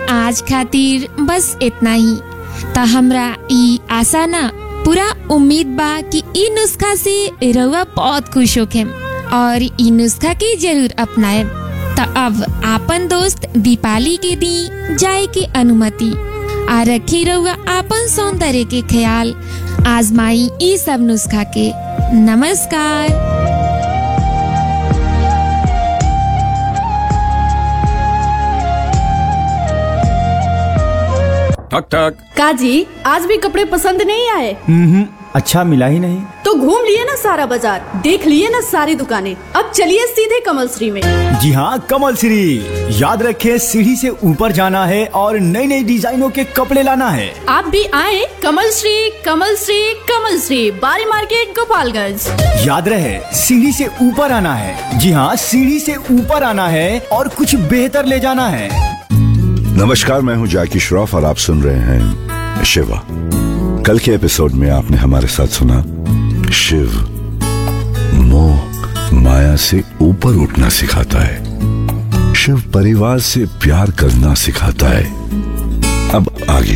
आज खातिर बस इतना ही। ता हमरा ई आशा ना पूरा उम्मीद बा कि ई नुस्खा से रउआ बहुत खुश होखे और ई नुस्खा के जरूर अपनाए। ता अब आपन दोस्त दीपाली के दी जाए की अनुमति आ रखी रउआ आपन सौंदर्य के ख्याल, आजमाई ई सब नुस्खा के। नमस्कार। ठक ठक। काजी, आज भी कपड़े पसंद नहीं आए? अच्छा मिला ही नहीं तो घूम लिए ना सारा बाजार, देख लिए ना सारी दुकानें, अब चलिए सीधे कमल श्री में। जी हाँ, कमल श्री। याद रखें, सीढ़ी से ऊपर जाना है और नई नई डिजाइनों के कपड़े लाना है। आप भी आए कमल श्री, कमल श्री, कमल श्री, बारी मार्केट, गोपालगंज। याद रहे, सीढ़ी से ऊपर आना है। जी हाँ, सीढ़ी से ऊपर आना है और कुछ बेहतर ले जाना है। नमस्कार, मैं हूँ जैकी श्रॉफ और आप सुन रहे हैं शिवा। कल के एपिसोड में आपने हमारे साथ सुना शिव मोह माया से ऊपर उठना सिखाता है, शिव परिवार से प्यार करना सिखाता है। अब आगे।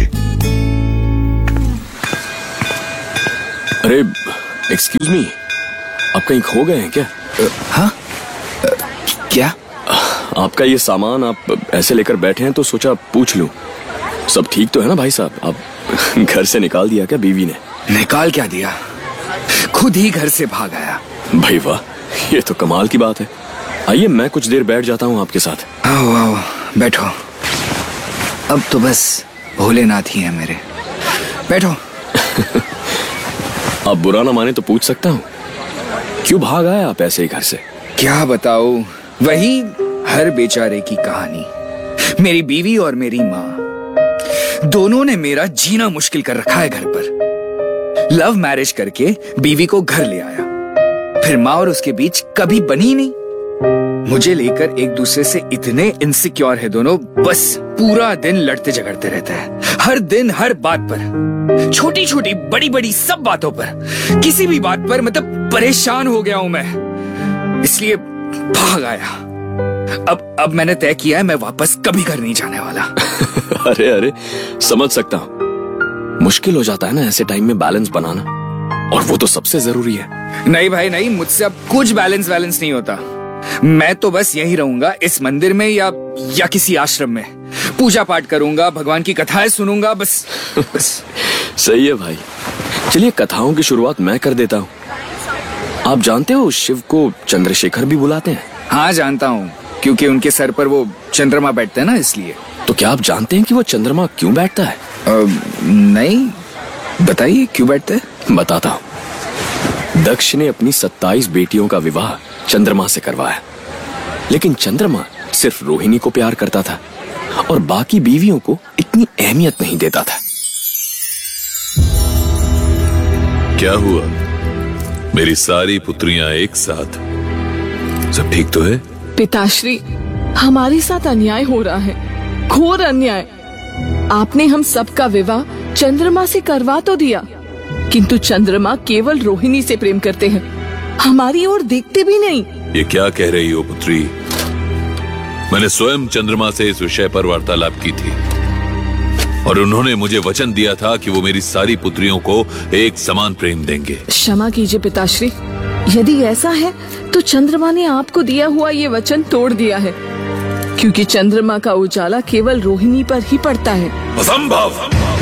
अरे एक्सक्यूज मी, आप कहीं खो गए हैं क्या? हाँ? क्या? आपका ये सामान आप ऐसे लेकर बैठे हैं तो सोचा पूछ लूं, सब ठीक तो है ना भाई साहब? आप घर से निकाल दिया क्या बीवी ने? निकाल क्या दिया, खुद ही घर से भाग आया। भाई वाह, ये तो कमाल की बात है। आइए मैं कुछ देर बैठ जाता हूँ आपके साथ। आओ आओ बैठो, अब तो बस भोलेनाथ ही है मेरे। बैठो। आप बुरा ना माने तो पूछ सकता हूँ, क्यों भाग आए आप ऐसे ही घर से? क्या बताओ, वही हर बेचारे की कहानी। मेरी बीवी और मेरी माँ दोनों ने मेरा जीना मुश्किल कर रखा है घर पर। लव मैरिज करके बीवी को घर ले आया, फिर माँ और उसके बीच कभी बनी नहीं। मुझे लेकर एक दूसरे से इतने इनसिक्योर है दोनों, बस पूरा दिन लड़ते झगड़ते रहते हैं। हर दिन हर बात पर, छोटी छोटी बड़ी बड़ी सब बातों पर, किसी भी बात पर मतलब परेशान हो गया हूं मैं, इसलिए भाग आया। अब मैंने तय किया है, मैं वापस कभी घर नहीं जाने वाला। अरे अरे, समझ सकता हूँ, मुश्किल हो जाता है ना ऐसे टाइम में बैलेंस बनाना, और वो तो सबसे जरूरी है। नहीं भाई नहीं, मुझसे अब कुछ बैलेंस नहीं होता। मैं तो बस यहीं रहूंगा, इस मंदिर में या किसी आश्रम में पूजा पाठ करूंगा, भगवान की कथाएं सुनूंगा, बस। सही है भाई, चलिए कथाओं की शुरुआत मैं कर देता हूँ। आप जानते हो शिव को चंद्रशेखर भी बुलाते हैं? हाँ जानता हूँ, क्योंकि उनके सर पर वो चंद्रमा बैठते हैं ना, इसलिए। तो क्या आप जानते हैं कि वो चंद्रमा क्यों बैठता है? नहीं, बताइए क्यों बैठते हैं। बताता हूँ। दक्ष ने अपनी 27 बेटियों का विवाह चंद्रमा से करवाया, लेकिन चंद्रमा सिर्फ रोहिणी को प्यार करता था और बाकी बीवियों को इतनी अहमियत नहीं देता था। क्या हुआ? मेरी सारी पुत्रियां एक साथ, सब ठीक तो है? पिताश्री, हमारे साथ अन्याय हो रहा है, घोर अन्याय। आपने हम सबका विवाह चंद्रमा से करवा तो दिया, किंतु चंद्रमा केवल रोहिणी से प्रेम करते हैं, हमारी ओर देखते भी नहीं। ये क्या कह रही हो पुत्री? मैंने स्वयं चंद्रमा से इस विषय पर वार्तालाप की थी और उन्होंने मुझे वचन दिया था कि वो मेरी सारी पुत्रियों को एक समान प्रेम देंगे। क्षमा कीजिए पिताश्री, यदि ऐसा है तो चंद्रमा ने आपको दिया हुआ ये वचन तोड़ दिया है, क्योंकि चंद्रमा का उजाला केवल रोहिणी पर ही पड़ता है। असंभव!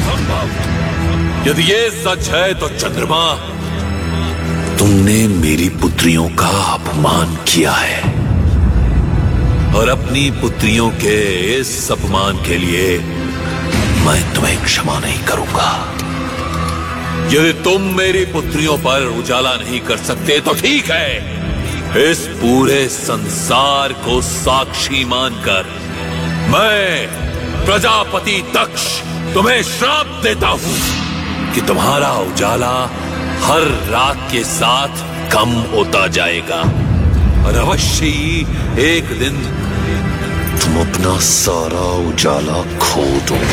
यदि ये सच है तो चंद्रमा, तुमने मेरी पुत्रियों का अपमान किया है और अपनी पुत्रियों के इस अपमान के लिए मैं तुम्हें क्षमा नहीं करूंगा। यदि तुम मेरी पुत्रियों पर उजाला नहीं कर सकते तो ठीक है, इस पूरे संसार को साक्षी मानकर मैं प्रजापति दक्ष तुम्हें श्राप देता हूं कि तुम्हारा उजाला हर रात के साथ कम होता जाएगा और अवश्य ही एक दिन तुम अपना सारा उजाला खो दो।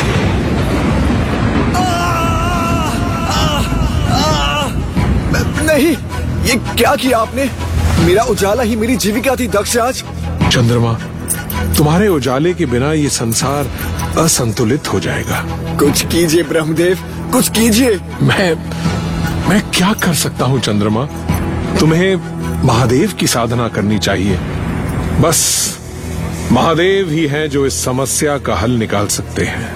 नहीं, ये क्या किया आपने? मेरा उजाला ही मेरी जीविका थी दक्षराज। चंद्रमा, तुम्हारे उजाले के बिना ये संसार असंतुलित हो जाएगा। कुछ कीजिए ब्रह्मदेव, कुछ कीजिए। मैं क्या कर सकता हूं चंद्रमा? तुम्हें महादेव की साधना करनी चाहिए। बस महादेव ही हैं जो इस समस्या का हल निकाल सकते हैं।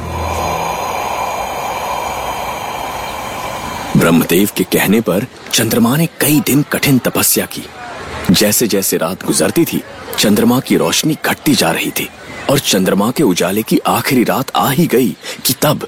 ब्रह्मदेव के कहने पर चंद्रमा ने कई दिन कठिन तपस्या की। जैसे जैसे रात गुजरती थी, चंद्रमा की रोशनी घटती जा रही थी और चंद्रमा के उजाले की आखिरी रात आ ही गई कि तब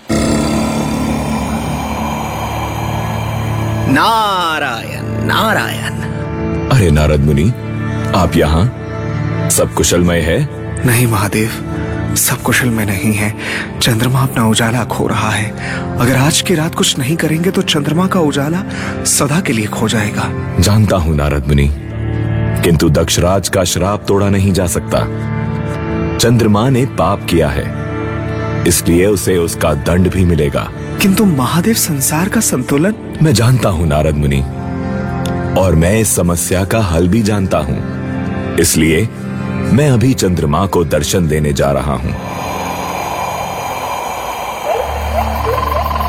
नारायण नारायण। अरे नारद मुनि, आप यहाँ? सब कुशलमय है? नहीं महादेव, सब कुशल में नहीं है। चंद्रमा अपना उजाला खो रहा है। अगर आज की रात कुछ नहीं करेंगे तो चंद्रमा का उजाला सदा के लिए खो जाएगा। जानता हूँ नारद मुनि, किंतु दक्षराज का श्राप तोड़ा नहीं जा सकता। चंद्रमा ने पाप किया है, इसलिए उसे उसका दंड भी मिलेगा। किंतु महादेव, संसार का संतुलन। मैं जानता हूँ नारद मुनि, और मैं इस समस्या का हल भी जानता हूँ। इसलिए मैं अभी चंद्रमा को दर्शन देने जा रहा हूँ।